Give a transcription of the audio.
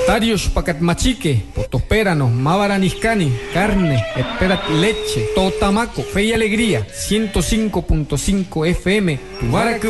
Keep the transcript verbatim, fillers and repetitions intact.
Tarios Pacatmachique, Potospérano, Mavaraniscani, carne, esperat leche, Totamaco, fe y alegría, ciento cinco punto cinco F M, Tubaracu.